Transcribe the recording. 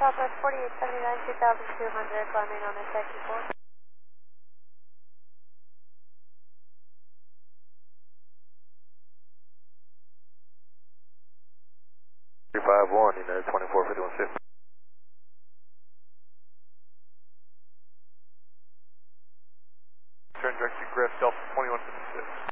Southwest 4879, 2200, climbing on SIQ4. 351, United 2451 Turn direction Griff, Delta 2156.